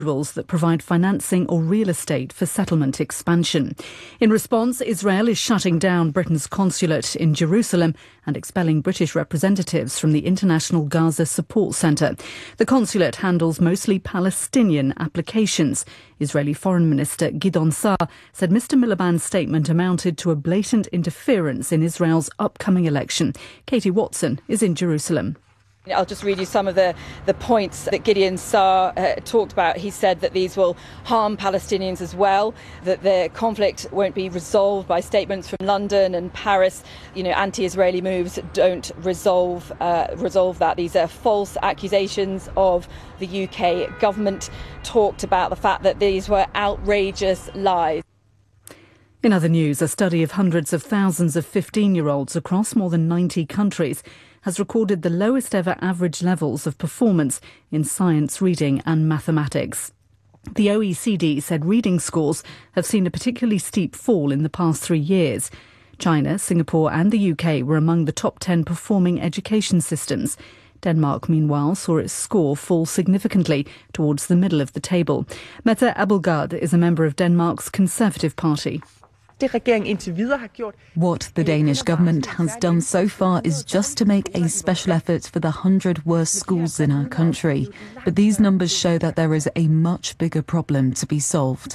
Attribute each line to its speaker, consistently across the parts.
Speaker 1: rules that provide financing or real estate for settlement expansion. In response, Israel is shutting down Britain's consulate in Jerusalem and expelling British representatives from the International Gaza Support Centre. The consulate handles mostly Palestinian applications. Israeli Foreign Minister Gideon Saar said Mr Miliband's statement amounted to a blatant interference in Israel's upcoming election. Katie Watson is in Jerusalem.
Speaker 2: I'll just read you some of the points that Gideon Saar talked about. He said that these will harm Palestinians as well, that the conflict won't be resolved by statements from London and Paris. Anti-Israeli moves don't resolve that. These are false accusations of the UK government. Talked about the fact that these were outrageous lies.
Speaker 1: In other news, a study of hundreds of thousands of 15-year-olds across more than 90 countries has recorded the lowest ever average levels of performance in science, reading and mathematics. The OECD said reading scores have seen a particularly steep fall in the past 3 years. China, Singapore and the UK were among the top 10 performing education systems. Denmark, meanwhile, saw its score fall significantly towards the middle of the table. Mette Abildgaard is a member of Denmark's Conservative Party.
Speaker 3: What the Danish government has done so far is just to make a special effort for the 100 worst schools in our country. But these numbers show that there is a much bigger problem to be solved.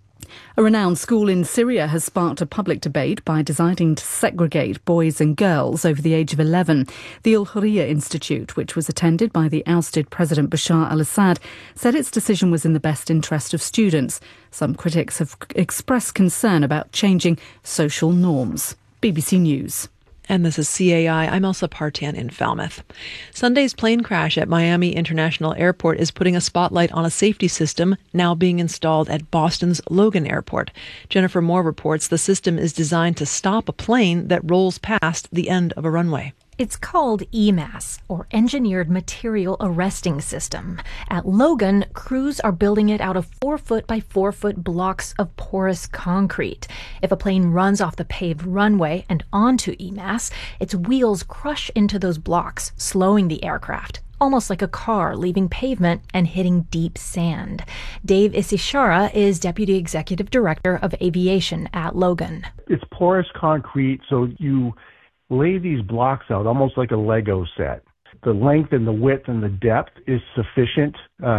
Speaker 1: A renowned school in Syria has sparked a public debate by deciding to segregate boys and girls over the age of 11. The Al Hurriya Institute, which was attended by the ousted President Bashar al-Assad, said its decision was in the best interest of students. Some critics have expressed concern about changing social norms. BBC News.
Speaker 4: And this is CAI. I'm Elsa Partian in Falmouth. Sunday's plane crash at Miami International Airport is putting a spotlight on a safety system now being installed at Boston's Logan Airport. Jennifer Moore reports the system is designed to stop a plane that rolls past the end of a runway.
Speaker 5: It's called EMAS, or Engineered Material Arresting System. At Logan, crews are building it out of 4-foot by 4-foot blocks of porous concrete. If a plane runs off the paved runway and onto EMAS, its wheels crush into those blocks, slowing the aircraft, almost like a car leaving pavement and hitting deep sand. Dave Isishara is Deputy Executive Director of Aviation at Logan.
Speaker 6: It's porous concrete, so you lay these blocks out almost like a Lego set. The length and the width and the depth is sufficient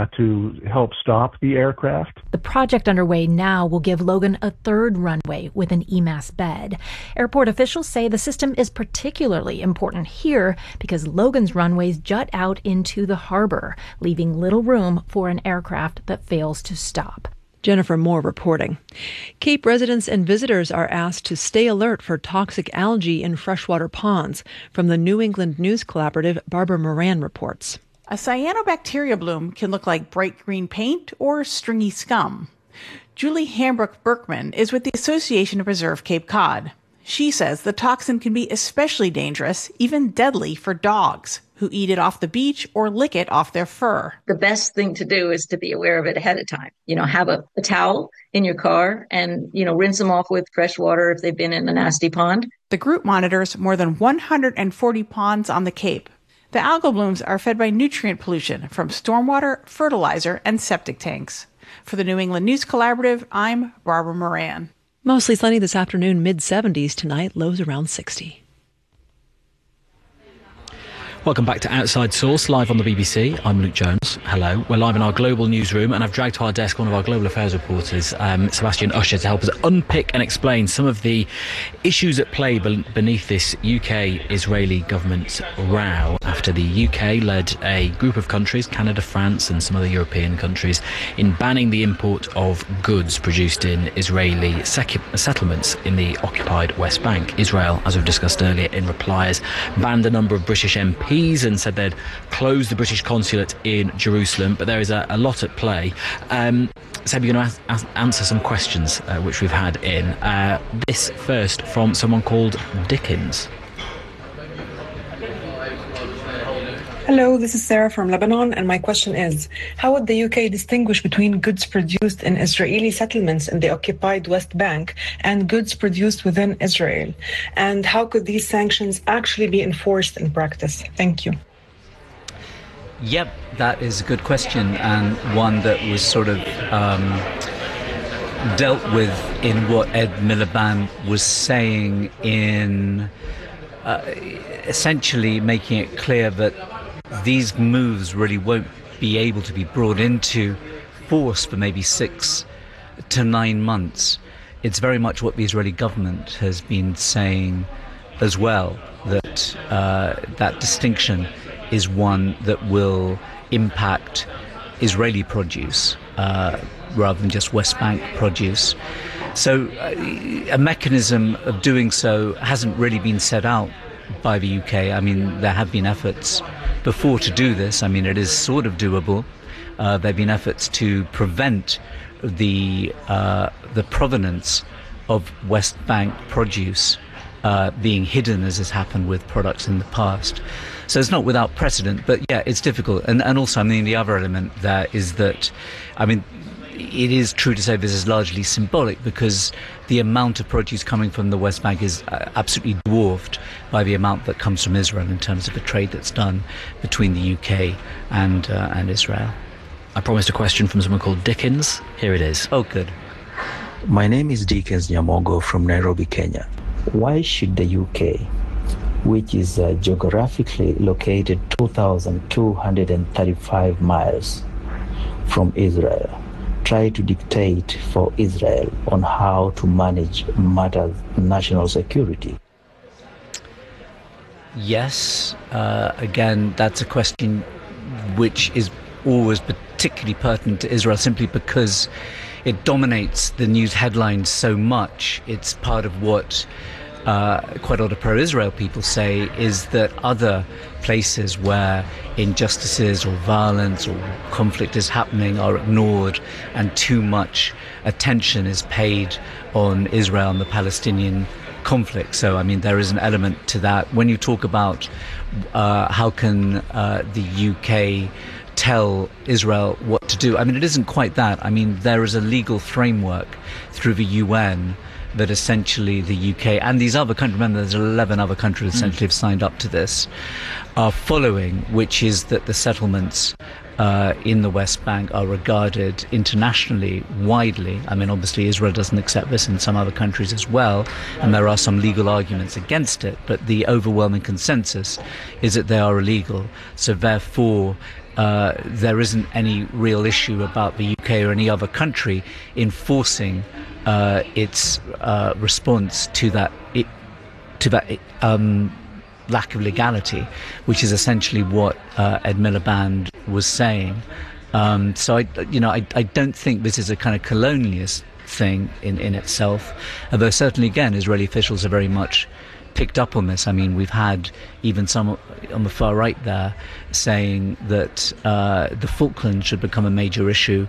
Speaker 6: to help stop the aircraft.
Speaker 5: The project underway now will give Logan a third runway with an EMAS bed. Airport officials say the system is particularly important here because Logan's runways jut out into the harbor, leaving little room for an aircraft that fails to stop.
Speaker 4: Jennifer Moore reporting. Cape residents and visitors are asked to stay alert for toxic algae in freshwater ponds. From the New England News Collaborative, Barbara Moran reports.
Speaker 7: A cyanobacteria bloom can look like bright green paint or stringy scum. Julie Hambrook-Berkman is with the Association to Preserve Cape Cod. She says the toxin can be especially dangerous, even deadly for dogs who eat it off the beach or lick it off their fur.
Speaker 8: The best thing to do is to be aware of it ahead of time. Have a towel in your car and, rinse them off with fresh water if they've been in a nasty pond.
Speaker 7: The group monitors more than 140 ponds on the Cape. The algal blooms are fed by nutrient pollution from stormwater, fertilizer, and septic tanks. For the New England News Collaborative, I'm Barbara Moran.
Speaker 4: Mostly sunny this afternoon, mid-70s tonight, lows around 60.
Speaker 9: Welcome back to Outside Source, live on the BBC. I'm Luke Jones. Hello. We're live in our global newsroom, and I've dragged to our desk one of our global affairs reporters, Sebastian Usher, to help us unpick and explain some of the issues at play beneath this UK-Israeli government row after the UK led a group of countries, Canada, France and some other European countries, in banning the import of goods produced in Israeli settlements in the occupied West Bank. Israel, as we've discussed earlier, in reply has banned a number of British MPs and said they'd close the British consulate in Jerusalem, but there is a lot at play. Seb, you're going to answer some questions which we've had in. This first from someone called Dickens.
Speaker 10: Hello, this is Sarah from Lebanon, and my question is, how would the UK distinguish between goods produced in Israeli settlements in the occupied West Bank and goods produced within Israel? And how could these sanctions actually be enforced in practice? Thank you.
Speaker 11: Yep, that is a good question, and one that was sort of dealt with in what Ed Miliband was saying in essentially making it clear that these moves really won't be able to be brought into force for maybe 6 to 9 months. It's very much what the Israeli government has been saying as well, that that distinction is one that will impact Israeli produce rather than just West Bank produce. So a mechanism of doing so hasn't really been set out by the UK. I mean, there have been efforts before to do this. I mean, it is sort of doable. There have been efforts to prevent the provenance of West Bank produce being hidden, as has happened with products in the past. So it's not without precedent, but yeah, it's difficult. And also, I mean, the other element there is that, I mean, it is true to say this is largely symbolic, because the amount of produce coming from the West Bank is absolutely dwarfed by the amount that comes from Israel in terms of the trade that's done between the UK and Israel.
Speaker 9: I promised a question from someone called Dickens. Here it is.
Speaker 11: Oh, good.
Speaker 12: My name is Dickens Nyamogo from Nairobi, Kenya. Why should the UK, which is geographically located 2,235 miles from Israel, try to dictate for Israel on how to manage matters of national security?
Speaker 11: Yes, again, that's a question which is always particularly pertinent to Israel, simply because it dominates the news headlines so much. It's part of what quite a lot of pro-Israel people say, is that other places where injustices or violence or conflict is happening are ignored, and too much attention is paid on Israel and the Palestinian conflict. So, I mean, there is an element to that. When you talk about how can the UK tell Israel what to do, I mean, it isn't quite that. I mean, there is a legal framework through the UN that essentially the UK and these other countries, remember there's 11 other countries essentially have signed up to this, are following, which is that the settlements in the West Bank are regarded internationally widely. I mean, obviously Israel doesn't accept this, in some other countries as well, and there are some legal arguments against it, but the overwhelming consensus is that they are illegal. So therefore there isn't any real issue about the UK or any other country enforcing its response to that lack of legality, which is essentially what Ed Miliband was saying. So I don't think this is a kind of colonialist thing in itself, although certainly again Israeli officials are very much picked up on this. I mean, we've had even some on the far right there saying that the Falklands should become a major issue,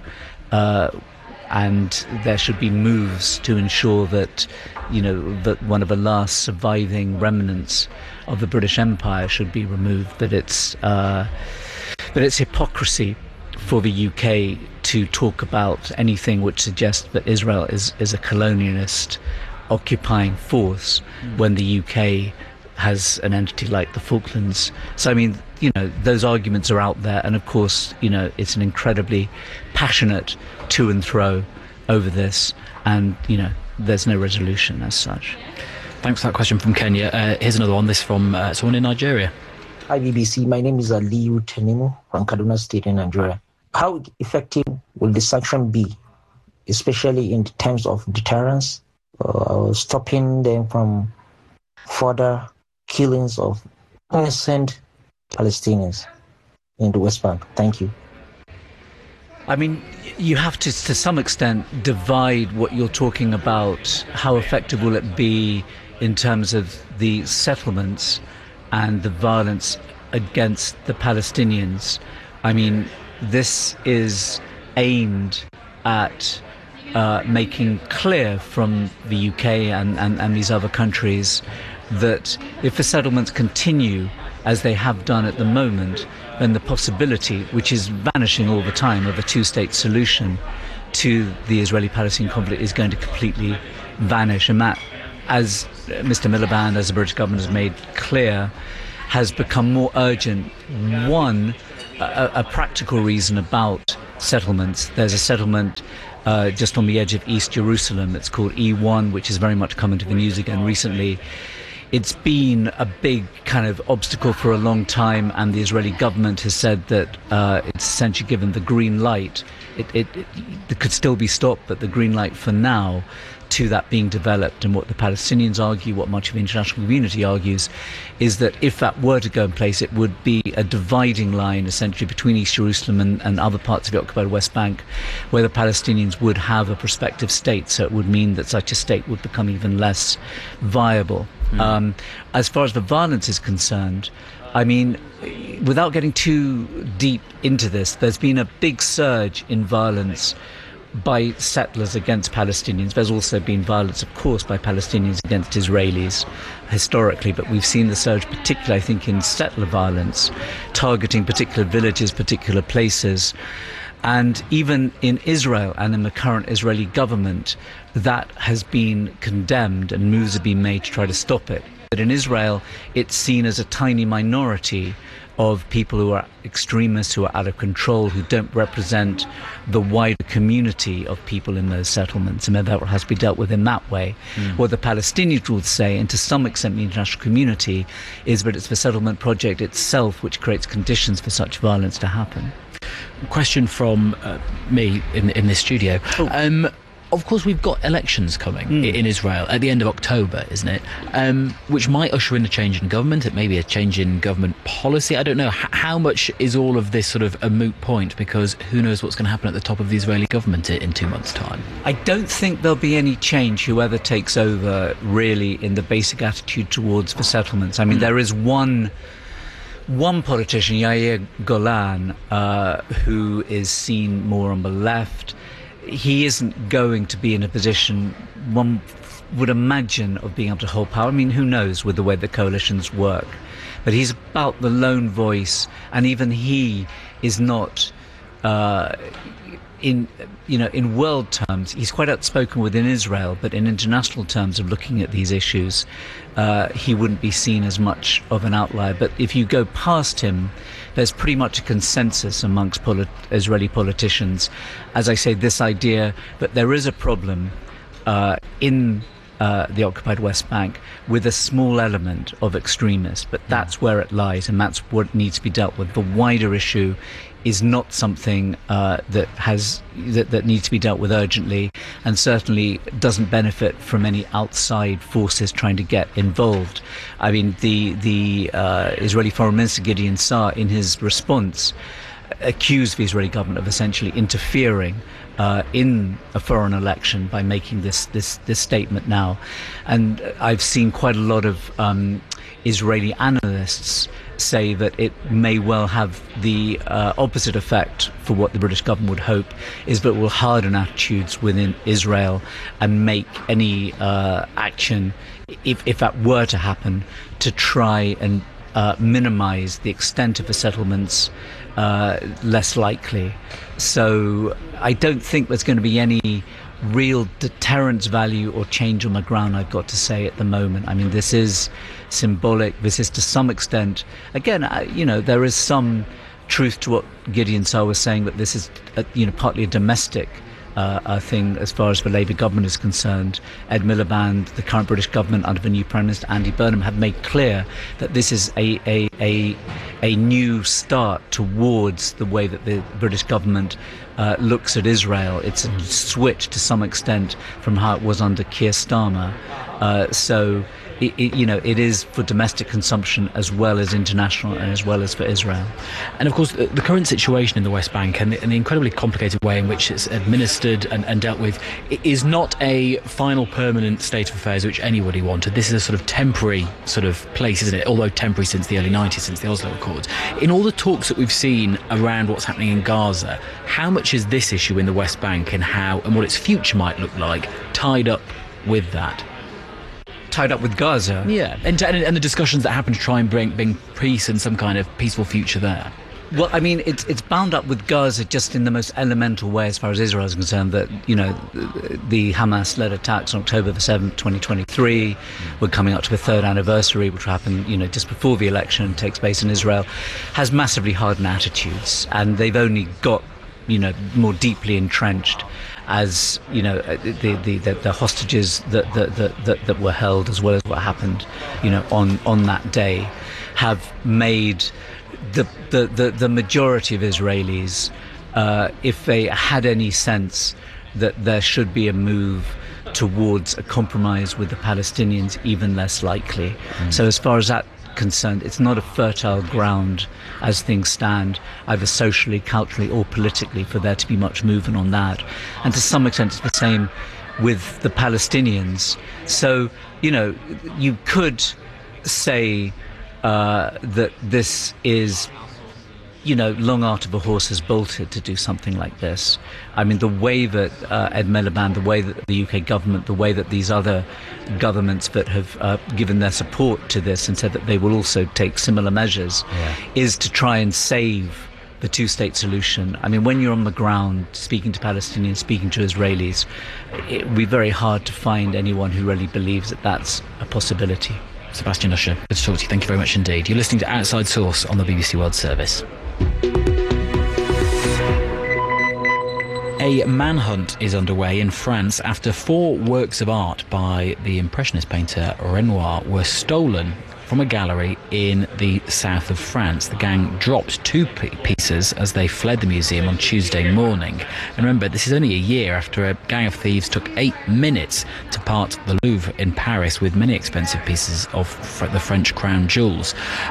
Speaker 11: and there should be moves to ensure that, you know, that one of the last surviving remnants of the British Empire should be removed. That it's hypocrisy for the UK to talk about anything which suggests that Israel is a colonialist occupying force when the UK has an entity like the Falklands. So I mean, you know, those arguments are out there, and of course, you know, it's an incredibly passionate to and fro over this, and you know, there's no resolution as such.
Speaker 9: Thanks for that question from Kenya. Here's another one, this from someone in Nigeria.
Speaker 13: Hi BBC, my name is Aliyu Tenimu from Kaduna State in Nigeria. How effective will the sanction be, especially in terms of deterrence, stopping them from further killings of innocent Palestinians in the West Bank? Thank you.
Speaker 11: I mean, you have to some extent divide what you're talking about. How effective will it be in terms of the settlements and the violence against the Palestinians? I mean, this is aimed at making clear from the UK and these other countries that if the settlements continue as they have done at the moment, then the possibility, which is vanishing all the time, of a two-state solution to the Israeli-Palestinian conflict is going to completely vanish. And that, as Mr. Miliband, as the British government has made clear, has become more urgent. One, a practical reason about settlements. There's a settlement just on the edge of East Jerusalem. It's called E1, which has very much come into the news again recently. It's been a big kind of obstacle for a long time, and the Israeli government has said that it's essentially given the green light. It could still be stopped, but the green light for now to that being developed. And what the Palestinians argue, what much of the international community argues, is that if that were to go in place, it would be a dividing line essentially between East Jerusalem and other parts of the occupied West Bank, where the Palestinians would have a prospective state. So it would mean that such a state would become even less viable. As far as the violence is concerned, I mean, without getting too deep into this, there's been a big surge in violence by settlers against Palestinians. There's also been violence, of course, by Palestinians against Israelis historically, but we've seen the surge, particularly, I think, in settler violence, targeting particular villages, particular places. And even in Israel and in the current Israeli government, that has been condemned and moves have been made to try to stop it. But in Israel, it's seen as a tiny minority of people who are extremists, who are out of control, who don't represent the wider community of people in those settlements, and that has to be dealt with in that way. What the Palestinians would say, and to some extent the international community, is that it's the settlement project itself which creates conditions for such violence to happen.
Speaker 9: Question from me in this studio. Of course, we've got elections coming in Israel at the end of October, isn't it? Which might usher in a change in government. It may be a change in government policy. I don't know. How much is all of this sort of a moot point? Because who knows what's going to happen at the top of the Israeli government in 2 months' time?
Speaker 11: I don't think there'll be any change, whoever takes over, really, in the basic attitude towards the settlements. I mean, there is one politician, Yair Golan, who is seen more on the left. He isn't going to be in a position, one would imagine, of being able to hold power. I mean, who knows with the way the coalitions work. But he's about the lone voice, and even he is not, in world terms, he's quite outspoken within Israel, but in international terms of looking at these issues, he wouldn't be seen as much of an outlier. But if you go past him, there's pretty much a consensus amongst Israeli politicians, as I say, this idea that there is a problem in the occupied West Bank with a small element of extremists, but that's where it lies, and that's what needs to be dealt with. The wider issue is not something that needs to be dealt with urgently, and certainly doesn't benefit from any outside forces trying to get involved. I mean, the Israeli Foreign Minister Gideon Saar, in his response, accused the Israeli government of essentially interfering in a foreign election by making this statement now. And I've seen quite a lot of Israeli analysts say that it may well have the opposite effect for what the British government would hope, is that it will harden attitudes within Israel and make any action, if that were to happen, to try and minimize the extent of the settlements less likely. So I don't think there's going to be any real deterrence value or change on the ground, I've got to say, at the moment. I mean, this is symbolic. This is to some extent, again, there is some truth to what Gideon Saar was saying, that this is partly a domestic thing as far as the Labour government is concerned. Ed Miliband, the current British government under the new Prime Minister Andy Burnham, have made clear that this is a new start towards the way that the British government looks at Israel. It's a switch to some extent from how it was under Keir Starmer. So it is for domestic consumption as well as international and as well as for Israel.
Speaker 9: And of course, the current situation in the West Bank and the incredibly complicated way in which it's administered and dealt with is not a final permanent state of affairs which anybody wanted. This is a sort of temporary sort of place, isn't it? Although temporary since the early 90s, since the Oslo Accords. In all the talks that we've seen around what's happening in Gaza, how much is this issue in the West Bank and what its future might look like tied up with that?
Speaker 11: Tied up with Gaza?
Speaker 9: Yeah, and the discussions that happen to try and bring peace and some kind of peaceful future there.
Speaker 11: Well, I mean, it's bound up with Gaza just in the most elemental way as far as Israel is concerned, that, the Hamas-led attacks on October the 7th, 2023, we're coming up to the third anniversary, which happened, just before the election, takes place in Israel, has massively hardened attitudes, and they've only got, more deeply entrenched as, the hostages that were held, as well as what happened, on that day, have made the majority of Israelis, if they had any sense that there should be a move towards a compromise with the Palestinians, even less likely. So as far as that's concerned, it's not a fertile ground as things stand, either socially, culturally or politically, for there to be much movement on that. And to some extent it's the same with the Palestinians. So, you could say that this is, long after the horse has bolted to do something like this. I mean, the way that Ed Miliband, the way that the UK government, the way that these other governments that have given their support to this and said that they will also take similar measures, is to try and save the two-state solution. I mean, when you're on the ground speaking to Palestinians, speaking to Israelis, it would be very hard to find anyone who really believes that that's a possibility.
Speaker 9: Sebastian Usher, good to talk to you. Thank you very much indeed. You're listening to Outside Source on the BBC World Service. A manhunt is underway in France after 4 works of art by the Impressionist painter Renoir were stolen from a gallery in the south of France. The gang dropped 2 pieces as they fled the museum on Tuesday morning. And remember, this is only a year after a gang of thieves took 8 minutes to part the Louvre in Paris with many expensive pieces of the French crown jewels.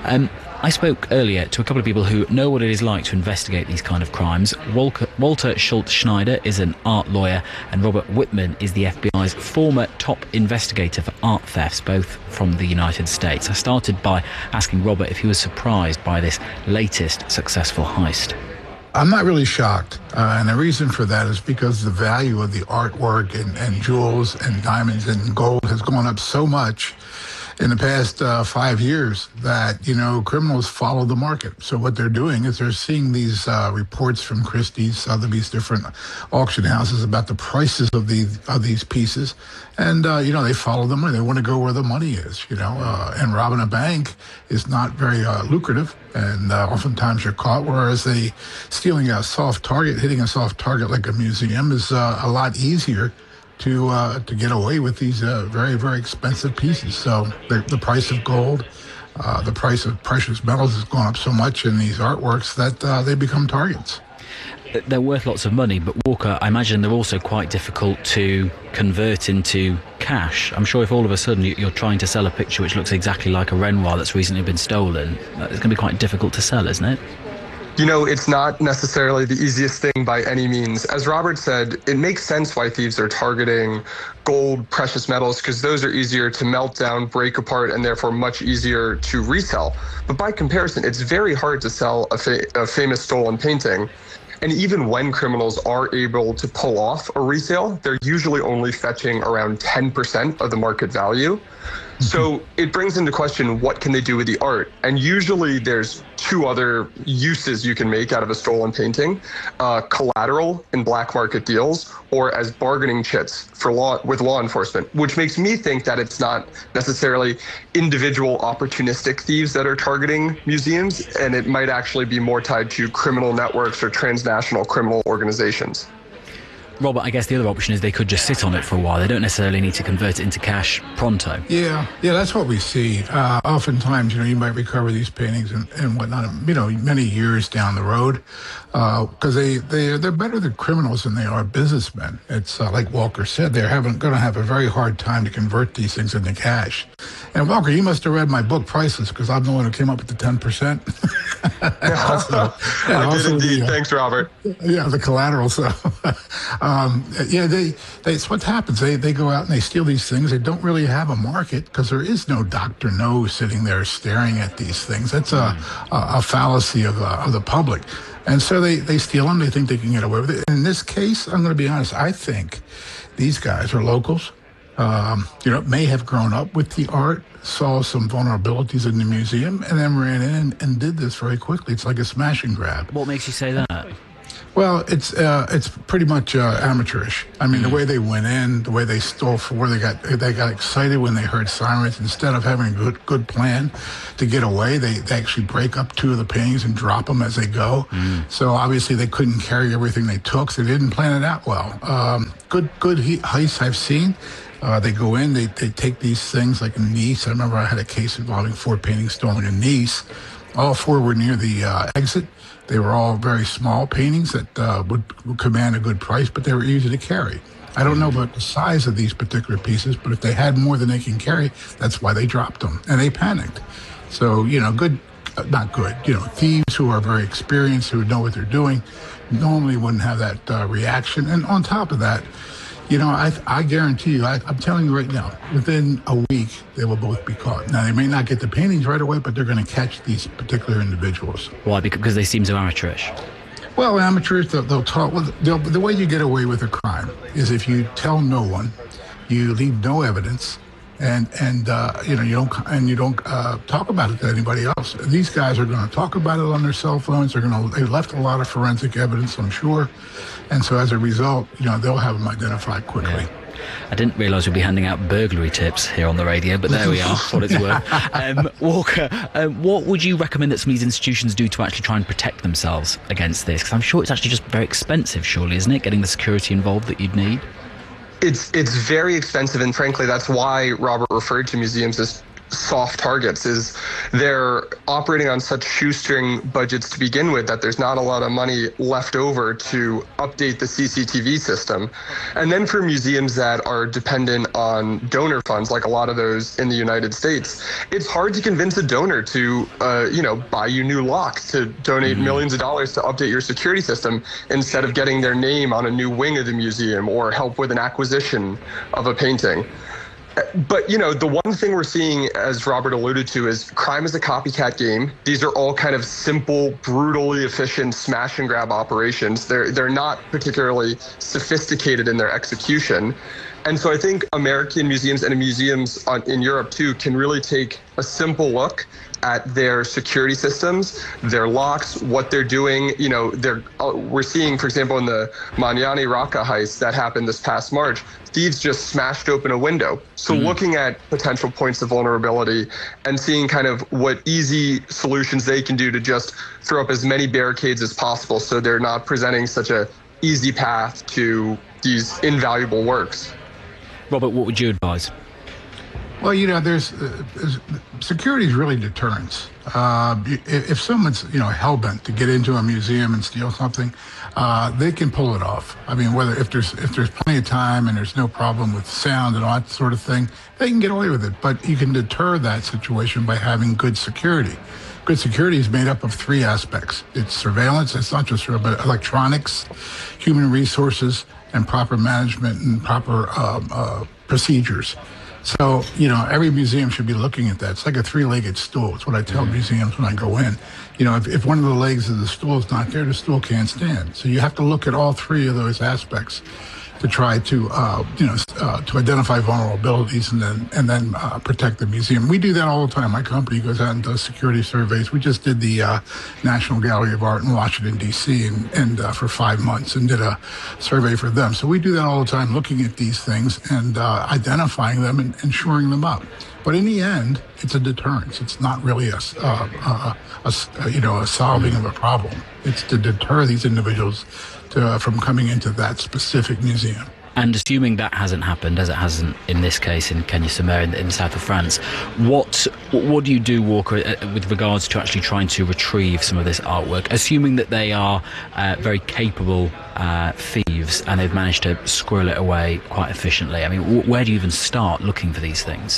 Speaker 9: I spoke earlier to a couple of people who know what it is like to investigate these kind of crimes. Walter Schultz-Schneider is an art lawyer, and Robert Whitman is the FBI's former top investigator for art thefts, both from the United States. I started by asking Robert if he was surprised by this latest successful heist.
Speaker 14: I'm not really shocked, and the reason for that is because the value of the artwork and jewels and diamonds and gold has gone up so much in the past 5 years that, criminals follow the market. So what they're doing is they're seeing these reports from Christie's, Sotheby's, different auction houses about the prices of these pieces. And, they follow the money. They want to go where the money is, and robbing a bank is not very lucrative. And oftentimes you're caught, whereas stealing a soft target, hitting a soft target like a museum is a lot easier to get away with these very, very expensive pieces. So the price of gold, the price of precious metals has gone up so much in these artworks that they become targets.
Speaker 9: They're worth lots of money, but Walker, I imagine they're also quite difficult to convert into cash. I'm sure if all of a sudden you're trying to sell a picture which looks exactly like a Renoir that's recently been stolen, it's going to be quite difficult to sell, isn't it?
Speaker 15: It's not necessarily the easiest thing by any means. As Robert said, it makes sense why thieves are targeting gold, precious metals, because those are easier to melt down, break apart, and therefore much easier to resell. But by comparison, it's very hard to sell a famous stolen painting. And even when criminals are able to pull off a resale, they're usually only fetching around 10% of the market value. So it brings into question, what can they do with the art? And usually there's 2 other uses you can make out of a stolen painting: collateral in black market deals, or as bargaining chits with law enforcement, which makes me think that it's not necessarily individual opportunistic thieves that are targeting museums, and it might actually be more tied to criminal networks or transnational criminal organizations.
Speaker 9: Robert, I guess the other option is they could just sit on it for a while. They don't necessarily need to convert it into cash pronto.
Speaker 14: Yeah, that's what we see. Oftentimes, you might recover these paintings and whatnot, many years down the road, because they're better than criminals than they are businessmen. It's like Walker said, they're going to have a very hard time to convert these things into cash. And Walker, you must have read my book Priceless, because I'm the one who came up with the 10%.
Speaker 15: I did indeed. Thanks, Robert.
Speaker 14: Yeah, the collateral. So, it's what happens. They go out and they steal these things. They don't really have a market because there is no Dr. No sitting there staring at these things. That's a fallacy of the public. And so they steal them. They think they can get away with it. In this case, I'm going to be honest, I think these guys are locals. may have grown up with the art, saw some vulnerabilities in the museum, and then ran in and did this very quickly. It's like a smash and grab.
Speaker 9: What makes you say that?
Speaker 14: Well, it's pretty much amateurish. I mean, the way they went in, the way they stole for, they got excited when they heard sirens. Instead of having a good plan to get away, they actually break up 2 of the paintings and drop them as they go. So obviously they couldn't carry everything they took, so they didn't plan it out well. Good heists I've seen. They go in, they take these things like in Nice. I remember I had a case involving 4 paintings stolen in Nice. All 4 were near the exit. They were all very small paintings that would command a good price, but they were easy to carry. I don't know about the size of these particular pieces, but if they had more than they can carry, that's why they dropped them. And they panicked. So, not good. Thieves who are very experienced, who know what they're doing, normally wouldn't have that reaction. And on top of that, I guarantee you, I'm telling you right now, within a week, they will both be caught. Now, they may not get the paintings right away, but they're going to catch these particular individuals.
Speaker 9: Why? Because they seem so amateurish?
Speaker 14: Well, amateurs, they'll talk. Well, the way you get away with a crime is if you tell no one, you leave no evidence, and you don't talk about it to anybody else. These guys are going to talk about it on their cell phones. They left a lot of forensic evidence, I'm sure, and so as a result, they'll have them identified quickly.
Speaker 9: Yeah. I didn't realise we'd be handing out burglary tips here on the radio, but there we are, for what it's worth. Walker, what would you recommend that some of these institutions do to actually try and protect themselves against this? Because I'm sure it's actually just very expensive, surely, isn't it, getting the security involved that you'd need?
Speaker 15: It's very expensive, and frankly, that's why Robert referred to museums as soft targets, is they're operating on such shoestring budgets to begin with that there's not a lot of money left over to update the CCTV system. And then for museums that are dependent on donor funds, like a lot of those in the United States, it's hard to convince a donor to, buy you new locks, to donate millions of dollars to update your security system instead of getting their name on a new wing of the museum or help with an acquisition of a painting. But, the one thing we're seeing, as Robert alluded to, is crime is a copycat game. These are all kind of simple, brutally efficient smash and grab operations. They're not particularly sophisticated in their execution. And so I think American museums and museums in Europe, too, can really take a simple look at their security systems, their locks, what they're doing. We're seeing, for example, in the Magnani Rocca heist that happened this past March, thieves just smashed open a window. So looking at potential points of vulnerability and seeing kind of what easy solutions they can do to just throw up as many barricades as possible so they're not presenting such a easy path to these invaluable works.
Speaker 9: Robert, what would you advise?
Speaker 14: Well, there's security is really deterrence. If someone's hell-bent to get into a museum and steal something, they can pull it off. I mean, if there's plenty of time and there's no problem with sound and all that sort of thing, they can get away with it. But you can deter that situation by having good security. Good security is made up of 3 aspects. It's surveillance. It's not just but electronics, human resources, and proper management and proper procedures. So, every museum should be looking at that. It's like a 3-legged stool. It's what I tell museums when I go in. If one of the legs of the stool is not there, the stool can't stand. So you have to look at all 3 of those aspects to try to identify vulnerabilities and then protect the museum. We do that all the time. My company goes out and does security surveys. We just did the National Gallery of Art in Washington, D.C. and for 5 months and did a survey for them. So we do that all the time, looking at these things and identifying them and shoring them up. But in the end, it's a deterrence. It's not really a solving of a problem. It's to deter these individuals from coming into that specific museum.
Speaker 9: And assuming that hasn't happened, as it hasn't in this case in Kenny-sur-Mer in the south of France, what do you do, Walker, with regards to actually trying to retrieve some of this artwork, assuming that they are very capable thieves and they've managed to squirrel it away quite efficiently? I mean, where do you even start looking for these things?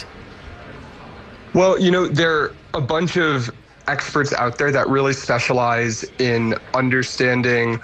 Speaker 15: Well, there are a bunch of experts out there that really specialize in understanding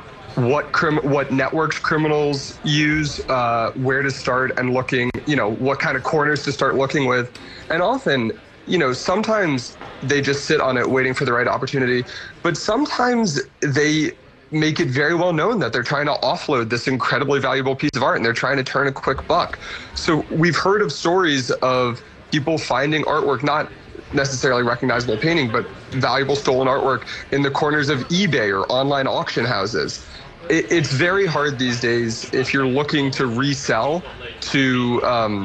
Speaker 15: what networks criminals use, where to start and looking, what kind of corners to start looking with. And often, sometimes they just sit on it waiting for the right opportunity, but sometimes they make it very well known that they're trying to offload this incredibly valuable piece of art and they're trying to turn a quick buck. So we've heard of stories of people finding artwork, not necessarily recognizable painting, but valuable stolen artwork in the corners of eBay or online auction houses. It's very hard these days, if you're looking to resell, to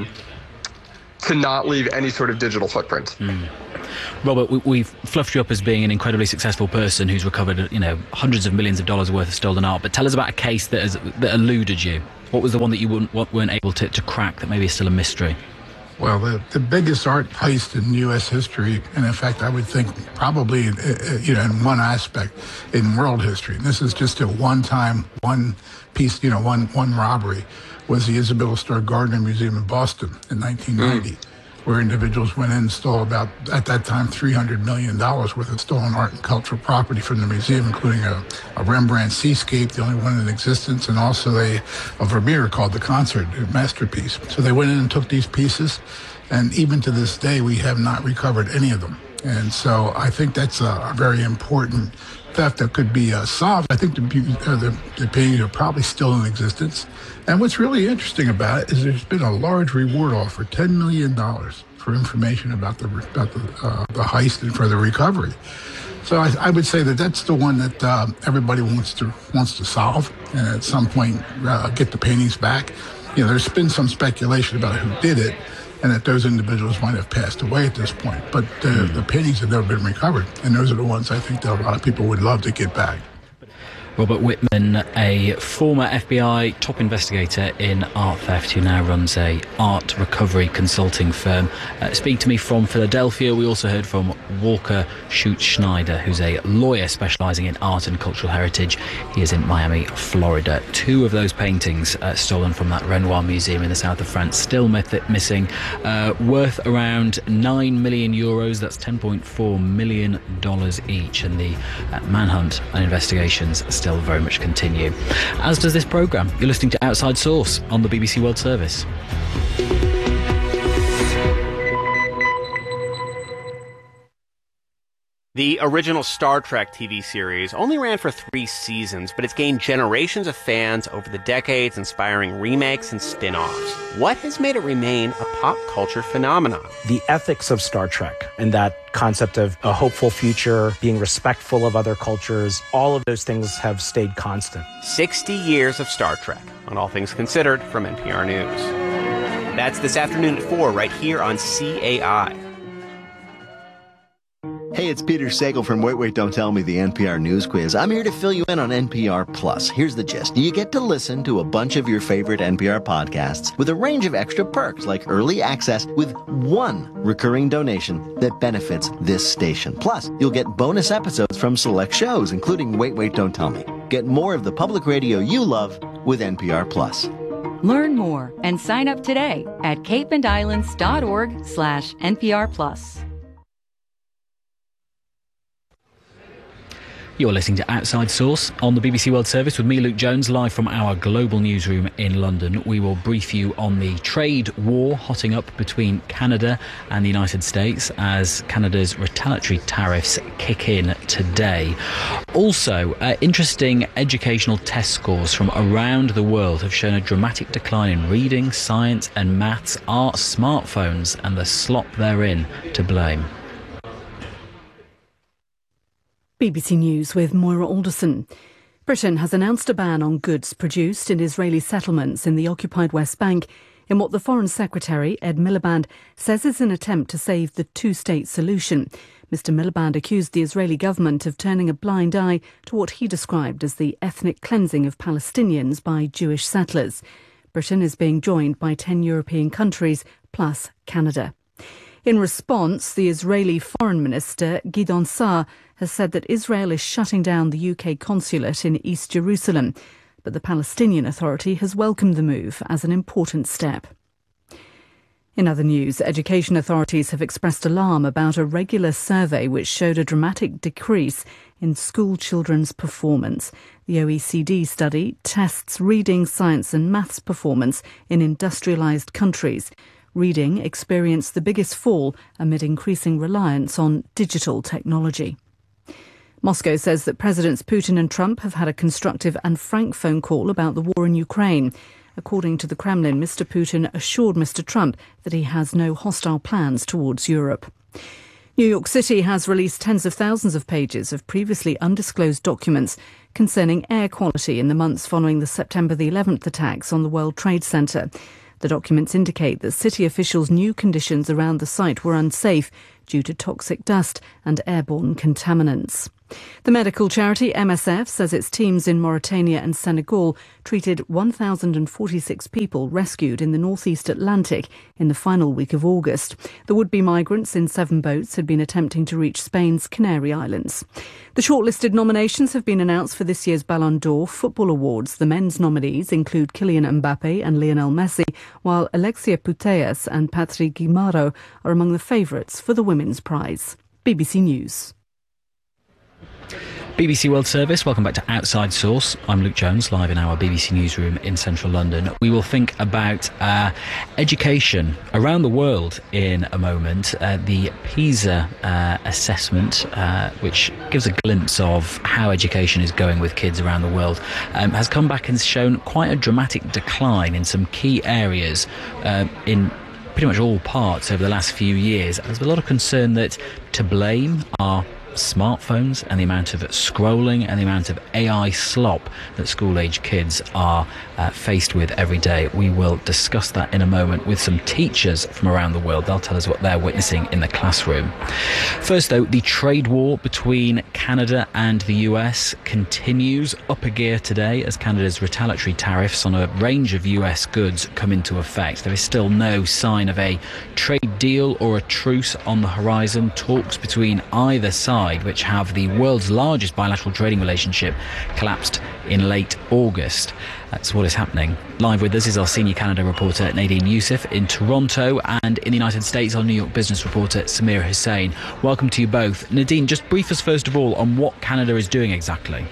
Speaker 15: not leave any sort of digital footprint.
Speaker 9: Robert, we've fluffed you up as being an incredibly successful person who's recovered, hundreds of millions of dollars worth of stolen art. But tell us about a case that eluded you. What was the one that you weren't able to crack that maybe is still a mystery?
Speaker 14: Well, the biggest art heist in U.S. history, and in fact, I would think probably, in one aspect in world history, and this is just a one-time, one piece, one robbery, was the Isabella Stewart Gardner Museum in Boston in 1990, where individuals went in and stole about, at that time, $300 million worth of stolen art and cultural property from the museum, including a Rembrandt Seascape, the only one in existence, and also a Vermeer called The Concert, a masterpiece. So they went in and took these pieces, and even to this day, we have not recovered any of them. And so I think that's a very important theft that could be solved. I think the paintings are probably still in existence. And what's really interesting about it is there's been a large reward offer, $10 million for information about the heist and for the recovery. So I would say that that's the one that everybody wants to solve, and at some point get the paintings back. There's been some speculation about who did it, and that those individuals might have passed away at this point. But the paintings have never been recovered, and those are the ones I think that a lot of people would love to get back.
Speaker 9: Robert Whitman, a former FBI top investigator in art theft who now runs a art recovery consulting firm. Speaking to me from Philadelphia, we also heard from Walker Schutz-Schneider, who's a lawyer specialising in art and cultural heritage. He is in Miami, Florida. 2 of those paintings stolen from that Renoir Museum in the south of France, still missing, worth around €9 million. That's $10.4 million each, and the manhunt and investigations still very much continue, as does this programme. You're listening to Outside Source on the BBC World Service.
Speaker 16: The original Star Trek TV series only ran for 3 seasons, but it's gained generations of fans over the decades, inspiring remakes and spin-offs. What has made it remain a pop culture phenomenon?
Speaker 17: The ethics of Star Trek and that concept of a hopeful future, being respectful of other cultures, all of those things have stayed constant.
Speaker 16: 60 years of Star Trek on All Things Considered from NPR News. That's this afternoon at 4 right here on CAI.
Speaker 18: Hey, it's Peter Sagal from Wait, Wait, Don't Tell Me, the NPR News Quiz. I'm here to fill you in on NPR Plus. Here's the gist. You get to listen to a bunch of your favorite NPR podcasts with a range of extra perks like early access with 1 recurring donation that benefits this station. Plus, you'll get bonus episodes from select shows, including Wait, Wait, Don't Tell Me. Get more of the public radio you love with NPR Plus.
Speaker 19: Learn more and sign up today at capeandislands.org/NPR Plus.
Speaker 9: You're listening to Outside Source on the BBC World Service with me, Luke Jones, live from our global newsroom in London. We will brief you on the trade war hotting up between Canada and the United States as Canada's retaliatory tariffs kick in today. Also, interesting educational test scores from around the world have shown a dramatic decline in reading, science and maths, art, smartphones and the slop therein to blame.
Speaker 1: BBC News with Moira Alderson. Britain has announced a ban on goods produced in Israeli settlements in the occupied West Bank in what the Foreign Secretary, Ed Miliband, says is an attempt to save the two-state solution. Mr Miliband accused the Israeli government of turning a blind eye to what he described as the ethnic cleansing of Palestinians by Jewish settlers. Britain is being joined by 10 European countries plus Canada. In response, the Israeli Foreign Minister, Gideon Saar, has said that Israel is shutting down the UK consulate in East Jerusalem, but the Palestinian Authority has welcomed the move as an important step. In other news, education authorities have expressed alarm about a regular survey which showed a dramatic decrease in school children's performance. The OECD study tests reading, science and maths performance in industrialised countries. Reading experienced the biggest fall amid increasing reliance on digital technology. Moscow says that Presidents Putin and Trump have had a constructive and frank phone call about the war in Ukraine. According to the Kremlin, Mr. Putin assured Mr. Trump that he has no hostile plans towards Europe. New York City has released tens of thousands of pages of previously undisclosed documents concerning air quality in the months following the September the 11th attacks on the World Trade Center. The documents indicate that city officials knew conditions around the site were unsafe due to toxic dust and airborne contaminants. The medical charity MSF says its teams in Mauritania and Senegal treated 1,046 people rescued in the northeast Atlantic in the final week of August. The would-be migrants in 7 boats had been attempting to reach Spain's Canary Islands. The shortlisted nominations have been announced for this year's Ballon d'Or Football Awards. The men's nominees include Kylian Mbappe and Lionel Messi, while Alexia Putellas and Patrick Guimaraes are among the favourites for the women's prize. BBC News.
Speaker 9: BBC World Service, welcome back to Outside Source. I'm Luke Jones, live in our BBC newsroom in central London. We will think about education around the world in a moment. The PISA assessment, which gives a glimpse of how education is going with kids around the world, has come back and shown quite a dramatic decline in some key areas in pretty much all parts over the last few years. There's a lot of concern that to blame are smartphones and the amount of scrolling and the amount of AI slop that school-age kids are faced with every day. We will discuss that in a moment with some teachers from around the world. They'll tell us what they're witnessing in the classroom. First, though, the trade war between Canada and the US continues up a gear today as Canada's retaliatory tariffs on a range of US goods come into effect. There is still no sign of a trade deal or a truce on the horizon. Talks between either side, which have the world's largest bilateral trading relationship, collapsed in late August. That's what is happening. Live with us is our senior Canada reporter Nadine Youssef in Toronto, and in the United States our New York business reporter Samira Hussain. Welcome to you both. Nadine, just brief us first of all on what Canada is doing exactly.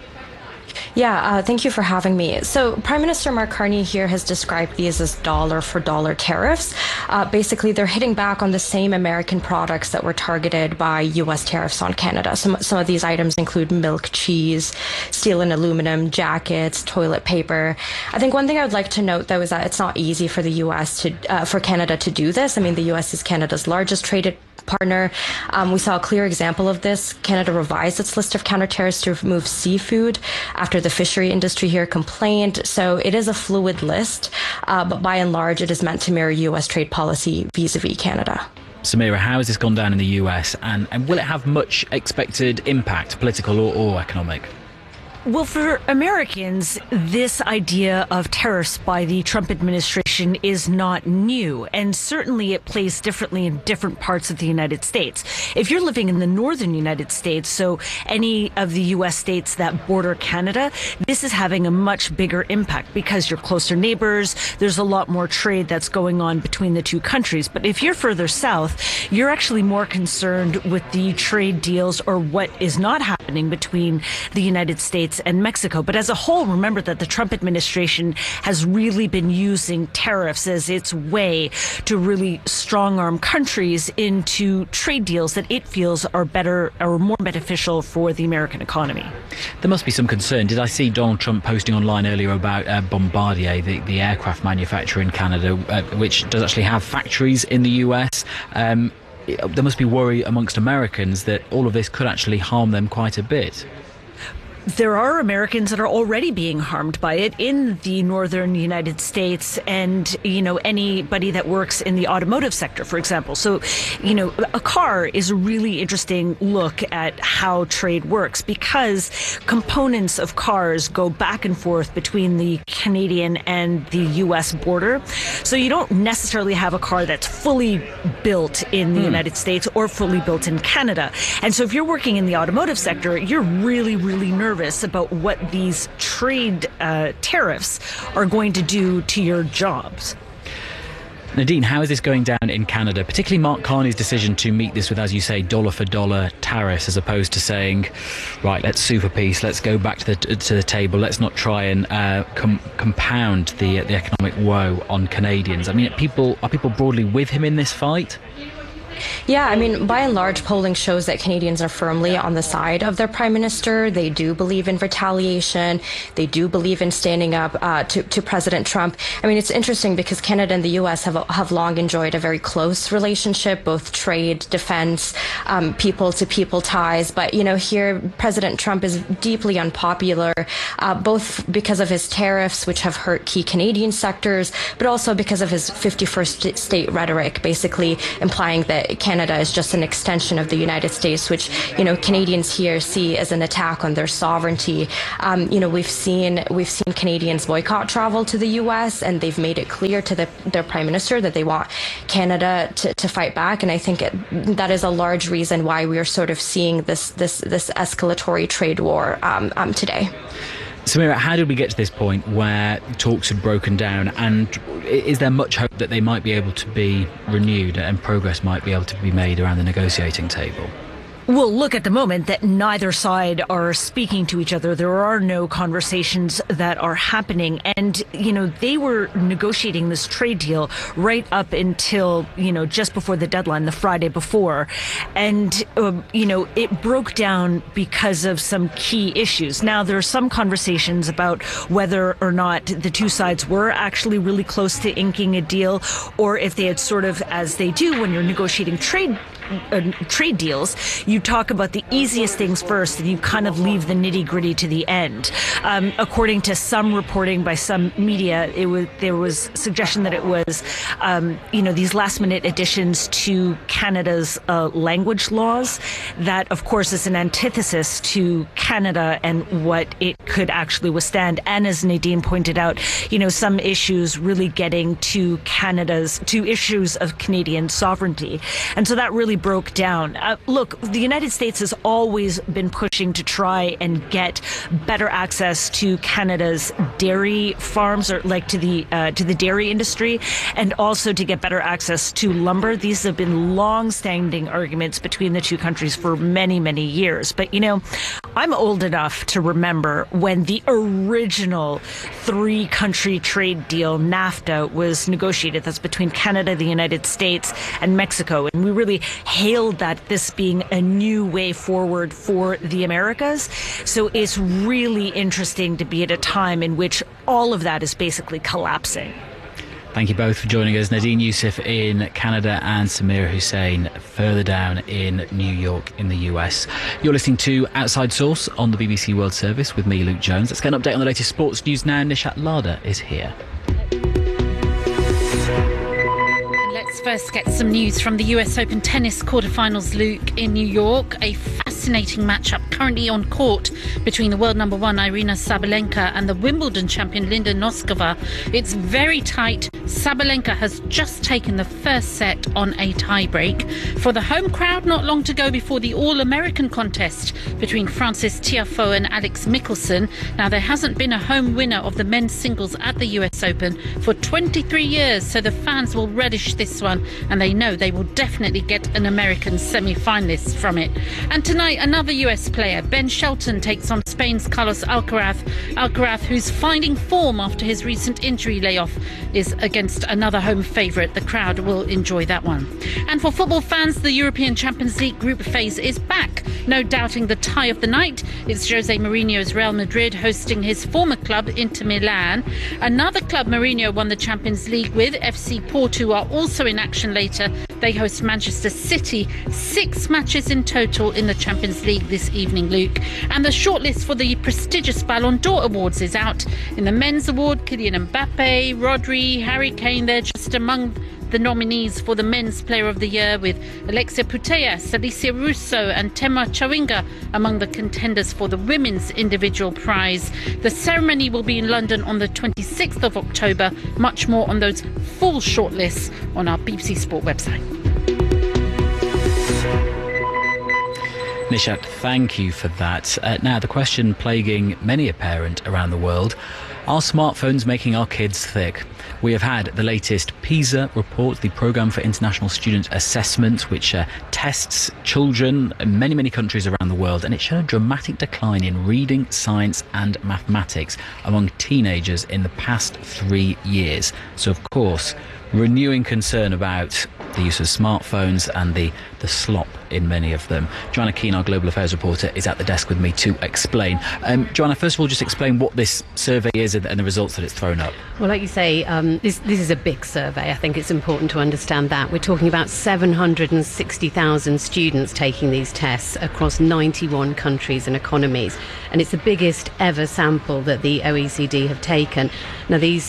Speaker 20: Yeah, thank you for having me. So Prime Minister Mark Carney here has described these as dollar-for-dollar tariffs. Basically, they're hitting back on the same American products that were targeted by U.S. tariffs on Canada. Some of these items include milk, cheese, steel and aluminum, jackets, toilet paper. I think one thing I would like to note, though, is that it's not easy for the U.S. for Canada to do this. I mean, the U.S. is Canada's largest traded partner. We saw a clear example of this. Canada revised its list of counter tariffs to remove seafood after the fishery industry here complained. So it is a fluid list, but by and large, it is meant to mirror U.S. trade policy vis-a-vis Canada.
Speaker 9: Samira, how has this gone down in the US, and will it have much expected impact, political or economic?
Speaker 21: Well, for Americans, this idea of tariffs by the Trump administration is not new, and certainly it plays differently in different parts of the United States. If you're living in the northern United States, so any of the U.S. states that border Canada, this is having a much bigger impact because you're closer neighbors. There's a lot more trade that's going on between the two countries. But if you're further south, you're actually more concerned with the trade deals or what is not happening between the United States and Mexico. But as a whole, remember that the Trump administration has really been using tariffs as its way to really strong-arm countries into trade deals that it feels are better or more beneficial for the American economy.
Speaker 9: There must be some concern. Did I see Donald Trump posting online earlier about Bombardier, the aircraft manufacturer in Canada, which does actually have factories in the US? There must be worry amongst Americans that all of this could actually harm them quite a bit.
Speaker 21: There are Americans that are already being harmed by it in the northern United States and, anybody that works in the automotive sector, for example. So, a car is a really interesting look at how trade works because components of cars go back and forth between the Canadian and the U.S. border. So you don't necessarily have a car that's fully built in the United States or fully built in Canada. And so if you're working in the automotive sector, you're really, really nervous about what these trade tariffs are going to do to your jobs.
Speaker 9: Nadine, how is this going down in Canada, particularly Mark Carney's decision to meet this with, as you say, dollar-for-dollar tariffs, as opposed to saying, right, let's sue for peace, let's go back to the table, let's not try and compound the economic woe on Canadians. I mean, are people broadly with him in this fight?
Speaker 20: Yeah, I mean, by and large, polling shows that Canadians are firmly on the side of their prime minister. They do believe in retaliation. They do believe in standing up to President Trump. I mean, it's interesting because Canada and the U.S. have long enjoyed a very close relationship, both trade, defense, people-to-people ties. But, here President Trump is deeply unpopular, both because of his tariffs, which have hurt key Canadian sectors, but also because of his 51st state rhetoric, basically implying that Canada is just an extension of the United States, which, Canadians here see as an attack on their sovereignty. We've seen Canadians boycott travel to the U.S., and they've made it clear to their prime minister that they want Canada to fight back. And I think that is a large reason why we are sort of seeing this escalatory trade war today.
Speaker 9: Samira, how did we get to this point where talks had broken down, and is there much hope that they might be able to be renewed and progress might be able to be made around the negotiating table?
Speaker 21: Well, look, at the moment that neither side are speaking to each other. There are no conversations that are happening. And, they were negotiating this trade deal right up until, just before the deadline, the Friday before. And, it broke down because of some key issues. Now, there are some conversations about whether or not the two sides were actually really close to inking a deal, or if they had sort of, as they do when you're negotiating trade deals, you talk about the easiest things first and you kind of leave the nitty-gritty to the end. According to some reporting by some media, there was suggestion that it was these last-minute additions to Canada's language laws. That, of course, is an antithesis to Canada and what it could actually withstand. And as Nadine pointed out, some issues really getting to issues of Canadian sovereignty. And so that really broke down. Look, the United States has always been pushing to try and get better access to Canada's dairy farms, or to the dairy industry, and also to get better access to lumber. These have been long-standing arguments between the two countries for many, many years. But, I'm old enough to remember when the original three-country trade deal, NAFTA, was negotiated. That's between Canada, the United States, and Mexico. And we really hailed this being a new way forward for the Americas. So it's really interesting to be at a time in which all of that is basically collapsing.
Speaker 9: Thank you both for joining us. Nadine Youssef in Canada and Samira Hussein further down in New York in the US. You're listening to Outside Source on the BBC World Service with me, Luke Jones. Let's get an update on the latest sports news now. Nishat Lada is here.
Speaker 2: Let's first get some news from the US Open tennis quarterfinals, Luke, in New York. A fascinating matchup currently on court between the world number one Aryna Sabalenka and the Wimbledon champion Linda Noskova. It's very tight. Sabalenka has just taken the first set on a tiebreak. For the home crowd, not long to go before the All-American contest between Frances Tiafoe and Alex Michelsen. Now, there hasn't been a home winner of the men's singles at the US Open for 23 years, so the fans will relish this one, and they know they will definitely get an American semi-finalist from it. And tonight, another US player, Ben Shelton, takes on Spain's Carlos Alcaraz. Alcaraz, who's finding form after his recent injury layoff, is against another home favourite. The crowd will enjoy that one. And for football fans, the European Champions League group phase is back. No doubting the tie of the night. It's Jose Mourinho's Real Madrid hosting his former club, Inter Milan. Another club Mourinho won the Champions League with, FC Porto, are also in action later. They host Manchester City. 6 matches in total in the Champions League this evening, Luke. And the shortlist for the prestigious Ballon d'Or Awards is out. In the men's award, Kylian Mbappe, Rodri, Harry Kane, they're just among the nominees for the Men's Player of the Year, with Alexia Putellas, Alicia Russo and Tema Chawinga among the contenders for the Women's Individual Prize. The ceremony will be in London on the 26th of October. Much more on those full shortlists on our BBC Sport website.
Speaker 9: Nishat, thank you for that. Now, the question plaguing many a parent around the world: are smartphones making our kids thick? We have had the latest PISA report, the Programme for International Student Assessment, which tests children in many, many countries around the world, and it showed a dramatic decline in reading, science and mathematics among teenagers in the past 3 years. So, of course, renewing concern about the use of smartphones and the slop in many of them. Joanna Keane, our Global Affairs reporter, is at the desk with me to explain. Joanna, first of all, just explain what this survey is and the results that it's thrown up.
Speaker 3: Well, like you say, this is a big survey. I think it's important to understand that. We're talking about 760,000 students taking these tests across 91 countries and economies. And it's the biggest ever sample that the OECD have taken. Now, these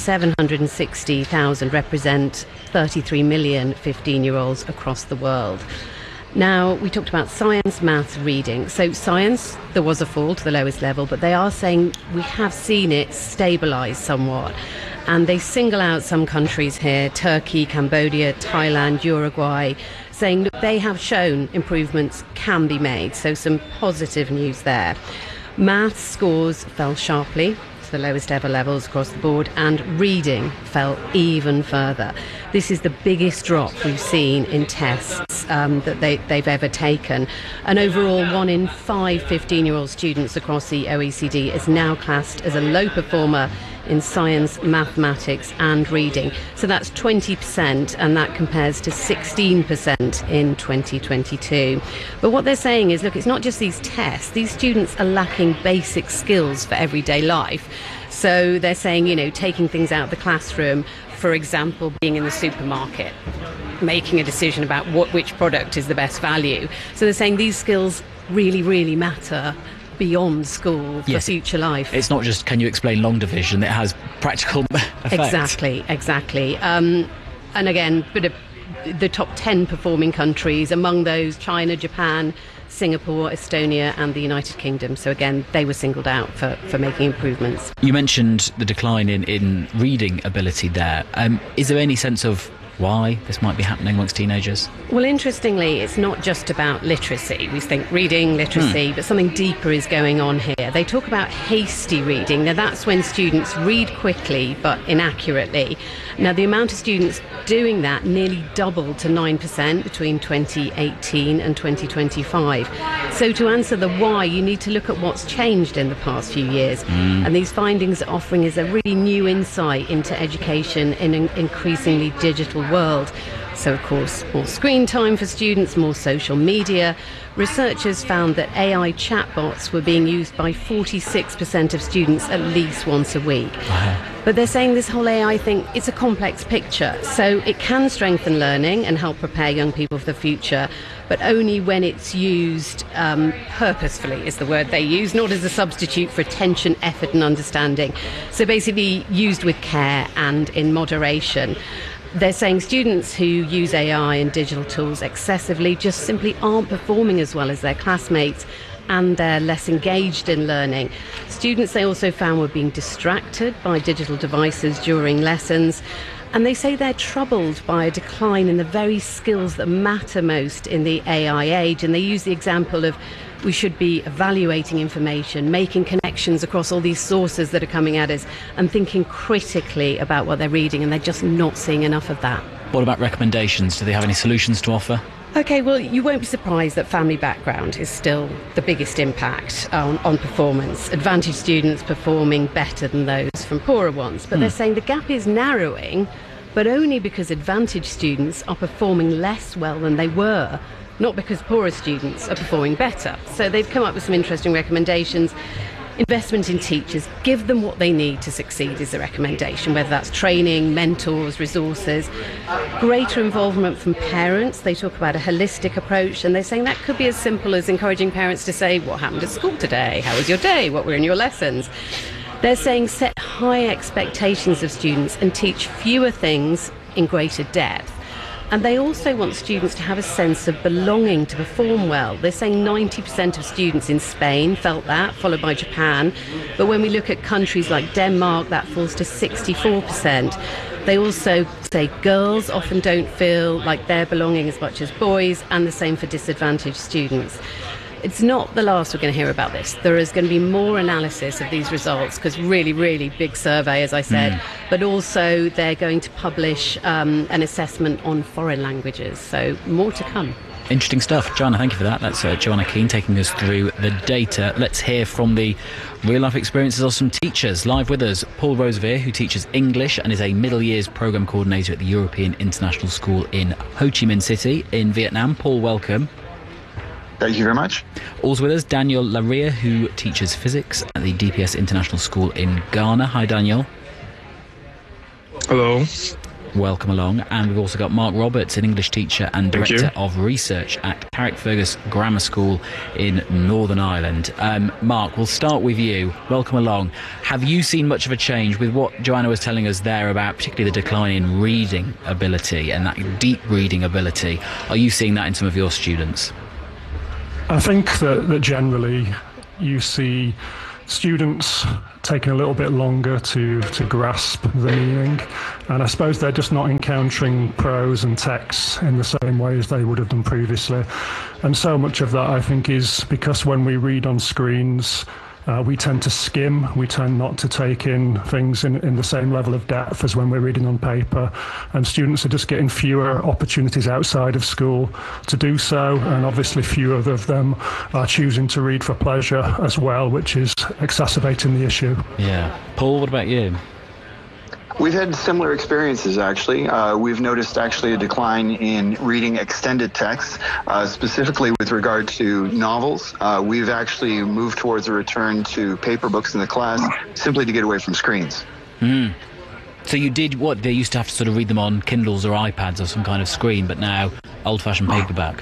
Speaker 3: 760,000 represent 33 million 15-year-olds across the world. Now, we talked about science, maths, reading. So science, there was a fall to the lowest level, but they are saying we have seen it stabilise somewhat. And they single out some countries here, Turkey, Cambodia, Thailand, Uruguay, saying that they have shown improvements can be made. So some positive news there. Maths scores fell sharply to the lowest ever levels across the board, and reading fell even further. This is the biggest drop we've seen in tests that they've ever taken. And overall, 1 in 5 15-year-old students across the OECD is now classed as a low performer in science, mathematics and reading. So that's 20%, and that compares to 16% in 2022. But what they're saying is, look, it's not just these tests. These students are lacking basic skills for everyday life. So they're saying, taking things out of the classroom, for example, being in the supermarket, making a decision about which product is the best value. So they're saying these skills really, really matter beyond school for future life.
Speaker 9: It's not just can you explain long division, it has practical effect.
Speaker 3: Exactly. And again, but the top 10 performing countries, among those China, Japan, Singapore, Estonia and the United Kingdom. So again, they were singled out for making improvements.
Speaker 9: You mentioned the decline in reading ability there. Is there any sense of why this might be happening amongst teenagers?
Speaker 3: Well, interestingly, it's not just about literacy. We think reading, literacy, but something deeper is going on here. They talk about hasty reading. Now, that's when students read quickly but inaccurately. Now, the amount of students doing that nearly doubled to 9% between 2018 and 2025. So to answer the why, you need to look at what's changed in the past few years. And these findings are offering us a really new insight into education in an increasingly digital world. So, of course, more screen time for students, more social media. Researchers found that AI chatbots were being used by 46% of students at least once a week. Wow. But they're saying this whole AI thing, it's a complex picture. So it can strengthen learning and help prepare young people for the future, but only when it's used purposefully is the word they use, not as a substitute for attention, effort and understanding. So basically used with care and in moderation. They're saying students who use AI and digital tools excessively just simply aren't performing as well as their classmates, and they're less engaged in learning. Students, they also found, were being distracted by digital devices during lessons, and they say they're troubled by a decline in the very skills that matter most in the AI age. And they use the example of we should be evaluating information, making connections across all these sources that are coming at us, and thinking critically about what they're reading, and they're just not seeing enough of that.
Speaker 9: What about recommendations? Do they have any solutions to offer?
Speaker 3: OK, well, you won't be surprised that family background is still the biggest impact on performance. Advantaged students performing better than those from poorer ones. But they're saying the gap is narrowing, but only because advantaged students are performing less well than they were, not because poorer students are performing better. So they've come up with some interesting recommendations. Investment in teachers, give them what they need to succeed is the recommendation, whether that's training, mentors, resources. Greater involvement from parents. They talk about a holistic approach, and they're saying that could be as simple as encouraging parents to say, what happened at school today? How was your day? What were in your lessons? They're saying set high expectations of students and teach fewer things in greater depth. And they also want students to have a sense of belonging to perform well. They're saying 90% of students in Spain felt that, followed by Japan. But when we look at countries like Denmark, that falls to 64%. They also say girls often don't feel like they're belonging as much as boys, and the same for disadvantaged students. It's not the last we're going to hear about this. There is going to be more analysis of these results, because really, really big survey, as I said. But also they're going to publish an assessment on foreign languages. So more to come.
Speaker 9: Interesting stuff. Joanna, thank you for that. That's Joanna Keane taking us through the data. Let's hear from the real-life experiences of some teachers. Live with us, Paul Roseveare, who teaches English and is a middle years programme coordinator at the European International School in Ho Chi Minh City in Vietnam. Paul, welcome.
Speaker 6: Thank you very much.
Speaker 9: Also with us, Daniel Laria, who teaches physics at the DPS International School in Ghana. Hi, Daniel.
Speaker 22: Hello.
Speaker 9: Welcome along. And we've also got Mark Roberts, an English teacher and Director of Research at Carrickfergus Grammar School in Northern Ireland. Mark, we'll start with you. Welcome along. Have you seen much of a change with what Joanna was telling us there about particularly the decline in reading ability and that deep reading ability? Are you seeing that in some of your students?
Speaker 23: I think that generally you see students taking a little bit longer to grasp the meaning, and I suppose they're just not encountering prose and texts in the same way as they would have done previously. And so much of that, I think, is because when we read on screens, we tend to skim. We tend not to take in things in the same level of depth as when we're reading on paper. And students are just getting fewer opportunities outside of school to do so. And obviously fewer of them are choosing to read for pleasure as well, which is exacerbating the issue.
Speaker 9: Yeah. Paul, what about you?
Speaker 6: We've had similar experiences, actually. We've noticed actually a decline in reading extended texts, specifically with regard to novels. We've actually moved towards a return to paper books in the class simply to get away from screens.
Speaker 9: Mm. So you did what? They used to have to sort of read them on Kindles or iPads or some kind of screen, but now old-fashioned paperback.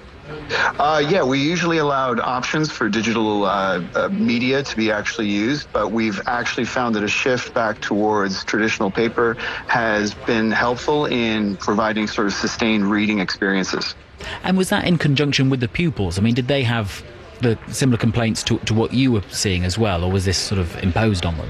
Speaker 6: Yeah, we usually allowed options for digital media to be actually used, but we've actually found that a shift back towards traditional paper has been helpful in providing sort of sustained reading experiences.
Speaker 9: And was that in conjunction with the pupils? I mean, did they have the similar complaints to what you were seeing as well, or was this sort of imposed on them?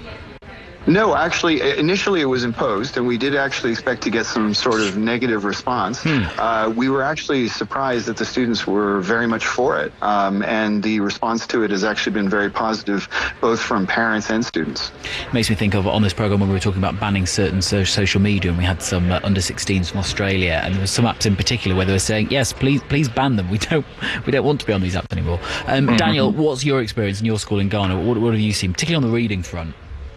Speaker 6: No, actually, initially it was imposed, and we did actually expect to get some sort of negative response. We were actually surprised that the students were very much for it, and the response to it has actually been very positive, both from parents and students.
Speaker 9: Makes me think of on this programme when we were talking about banning certain social media, and we had some under-16s from Australia, and there were some apps in particular where they were saying, yes, please ban them. We don't want to be on these apps anymore. Daniel, what's your experience in your school in Ghana? What have you seen, particularly on the reading front?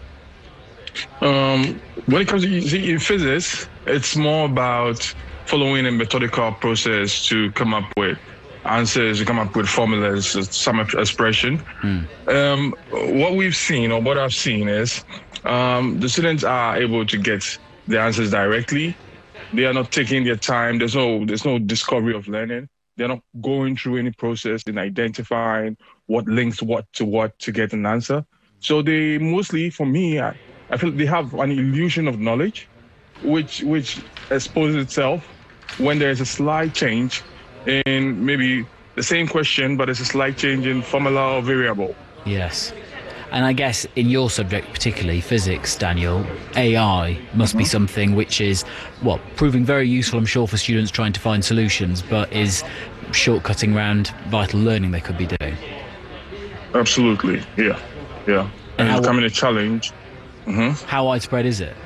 Speaker 22: When it comes to in physics, it's more about following a methodical process to come up with answers, to come up with formulas, some expression. What we've seen, or what I've seen, is the students are able to get the answers directly. They are not taking their time. There's no discovery of learning. They're not going through any process in identifying what links what to get an answer. So they mostly, for me, I feel they have an illusion of knowledge, which exposes itself when there is a slight change in maybe the same question, but it's a slight change in formula or variable.
Speaker 9: Yes. And I guess in your subject, particularly physics, Daniel, AI must be something which is, proving very useful, I'm sure, for students trying to find solutions, but is shortcutting around vital learning they could be doing.
Speaker 22: Absolutely, yeah. And it's becoming a challenge.
Speaker 9: How widespread is it?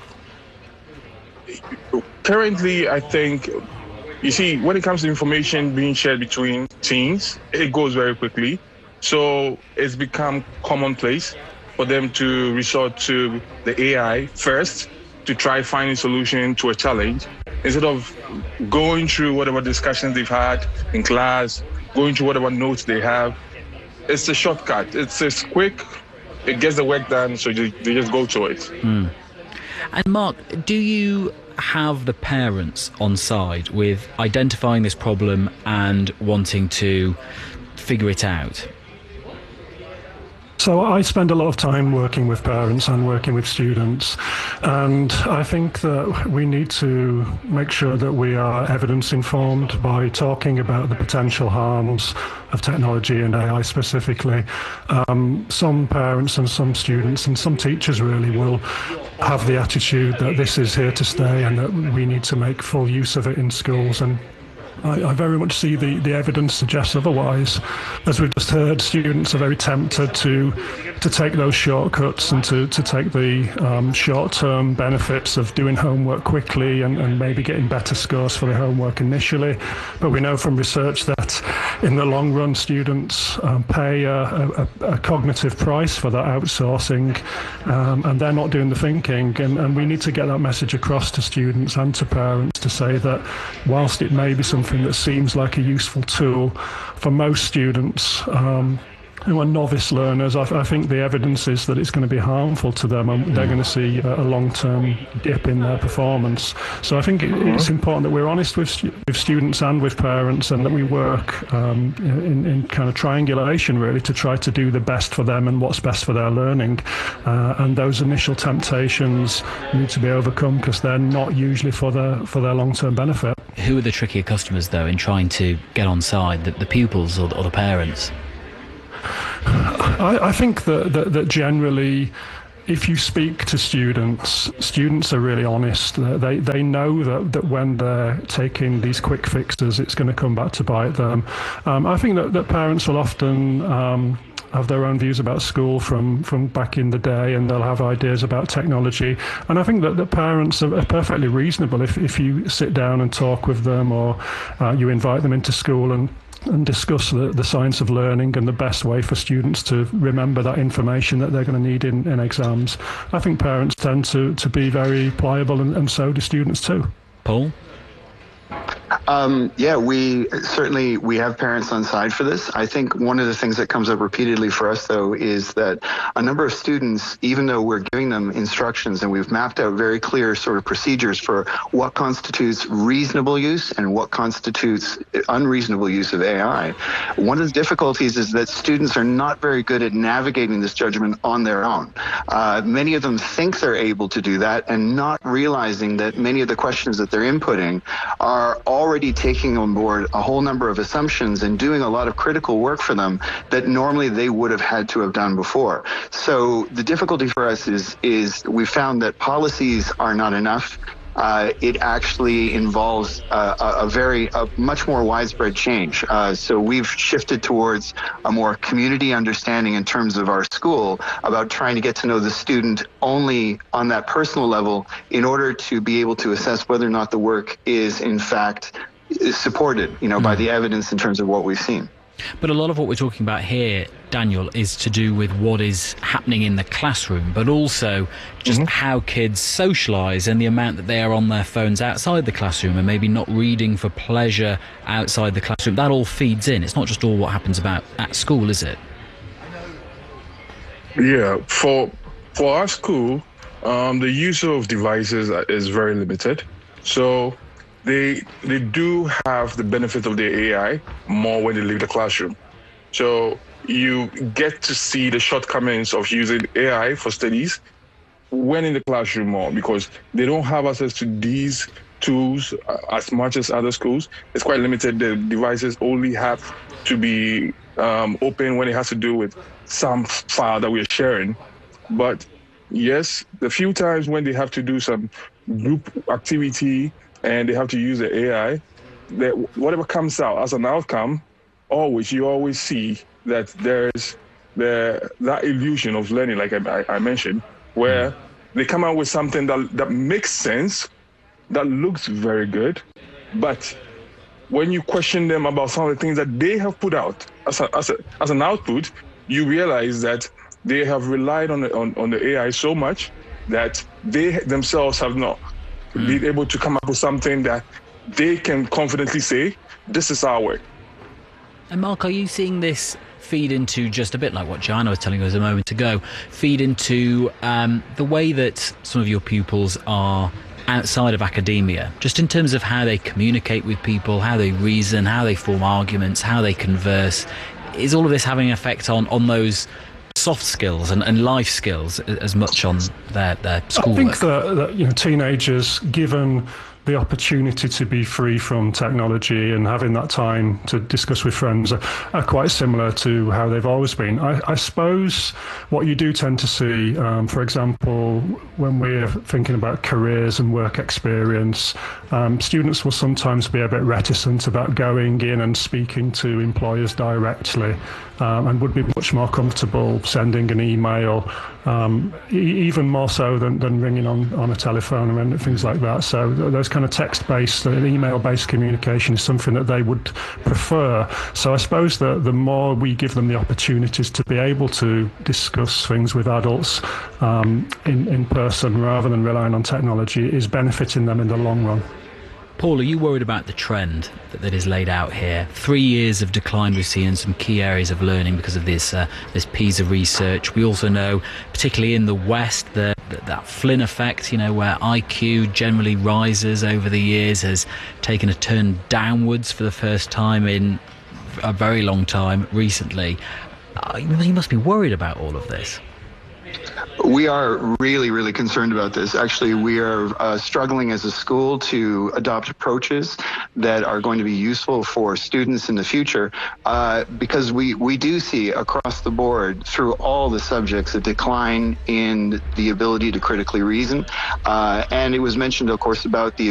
Speaker 22: Currently, I think, you see, when it comes to information being shared between teens, it goes very quickly. So it's become commonplace for them to resort to the AI first to try finding a solution to a challenge, instead of going through whatever discussions they've had in class, going through whatever notes they have. It's a shortcut. It's quick. It gets the work done, so they just go to it.
Speaker 9: And Mark, do you have the parents on side with identifying this problem and wanting to figure it out?
Speaker 23: So I spend a lot of time working with parents and working with students, and I think that we need to make sure that we are evidence informed by talking about the potential harms of technology and AI specifically. Some parents and some students and some teachers really will have the attitude that this is here to stay and that we need to make full use of it in schools, and I very much see the evidence suggests otherwise. As we've just heard, students are very tempted to take those shortcuts and to take the short-term benefits of doing homework quickly and maybe getting better scores for the homework initially. But we know from research that in the long run, students pay a cognitive price for that outsourcing, and they're not doing the thinking. And we need to get that message across to students and to parents to say that whilst it may be something that seems like a useful tool for most students who are novice learners, I think the evidence is that it's going to be harmful to them, and they're going to see a long-term dip in their performance. So I think it's important that we're honest with students and with parents, and that we work in kind of triangulation, really, to try to do the best for them and what's best for their learning. And those initial temptations need to be overcome because they're not usually for their long-term benefit.
Speaker 9: Who are the trickier customers, though, in trying to get on side, the pupils or the parents?
Speaker 23: I think that generally, if you speak to students are really honest. They know that when they're taking these quick fixes, it's going to come back to bite them. I think that parents will often have their own views about school from back in the day, and they'll have ideas about technology. And I think that the parents are perfectly reasonable if you sit down and talk with them, or you invite them into school and discuss the science of learning and the best way for students to remember that information that they're going to need in exams. I think parents tend to be very pliable, and so do students too.
Speaker 9: Paul?
Speaker 6: Yeah, we have parents on side for this. I think one of the things that comes up repeatedly for us, though, is that a number of students, even though we're giving them instructions and we've mapped out very clear sort of procedures for what constitutes reasonable use and what constitutes unreasonable use of AI, one of the difficulties is that students are not very good at navigating this judgment on their own. Many of them think they're able to do that, and not realizing that many of the questions that they're inputting are already taking on board a whole number of assumptions and doing a lot of critical work for them that normally they would have had to have done before. So the difficulty for us is we found that policies are not enough. It actually involves a much more widespread change. So we've shifted towards a more community understanding in terms of our school about trying to get to know the student only on that personal level in order to be able to assess whether or not the work is in fact supported, by the evidence in terms of what we've seen.
Speaker 9: But a lot of what we're talking about here, Daniel, is to do with what is happening in the classroom, but also just how kids socialise and the amount that they are on their phones outside the classroom and maybe not reading for pleasure outside the classroom. That all feeds in. It's not just all what happens at school, is it?
Speaker 22: Yeah, for our school, the use of devices is very limited. So they do have the benefit of the AI more when they leave the classroom. So you get to see the shortcomings of using AI for studies when in the classroom more, because they don't have access to these tools as much as other schools. It's quite limited. The devices only have to be open when it has to do with some file that we're sharing. But yes, the few times when they have to do some group activity and they have to use the AI, that whatever comes out as an outcome, you always see that there's that illusion of learning, like I mentioned, where they come out with something that makes sense, that looks very good, but when you question them about some of the things that they have put out as an output, you realize that they have relied on the AI so much that they themselves have not been able to come up with something that they can confidently say, this is our way.
Speaker 9: And Mark, are you seeing this feed into, just a bit like what Joanna was telling us a moment ago, feed into the way that some of your pupils are outside of academia, just in terms of how they communicate with people, how they reason, how they form arguments, how they converse? Is all of this having an effect on those soft skills and life skills as much on their schoolwork?
Speaker 23: I think that teenagers, given the opportunity to be free from technology and having that time to discuss with friends are quite similar to how they've always been. I suppose what you do tend to see, for example, when we're thinking about careers and work experience, students will sometimes be a bit reticent about going in and speaking to employers directly, and would be much more comfortable sending an email, even more so than ringing on a telephone and things like that. So those kind of text-based, email-based communication is something that they would prefer. So I suppose that the more we give them the opportunities to be able to discuss things with adults in person rather than relying on technology is benefiting them in the long run.
Speaker 9: Paul, are you worried about the trend that is laid out here? 3 years of decline we've seen in some key areas of learning because of this PISA research. We also know, particularly in the West, that Flynn effect, where IQ generally rises over the years, has taken a turn downwards for the first time in a very long time recently. You must be worried about all of this.
Speaker 6: We are really, really concerned about this. Actually, we are struggling as a school to adopt approaches that are going to be useful for students in the future, because we do see across the board through all the subjects a decline in the ability to critically reason. And it was mentioned, of course, about the